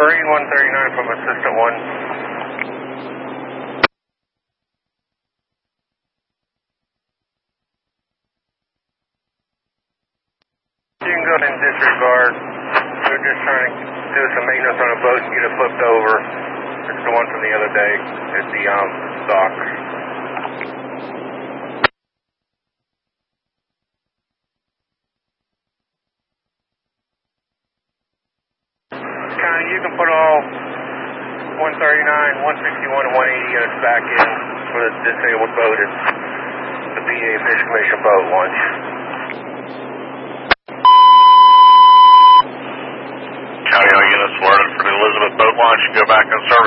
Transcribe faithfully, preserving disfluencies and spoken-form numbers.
Marine one thirty-nine from Assistant one. You can go ahead and disregard. We're just trying to do some maintenance on a boat and get it flipped over. It's the one from the other day at the um, docks. County, you can put all one thirty-nine, one sixty-one, and one eighty units back in for the disabled boat. It's the B A Fish Commission boat launch. County, all units alerted for the Elizabeth boat launch. Go back and start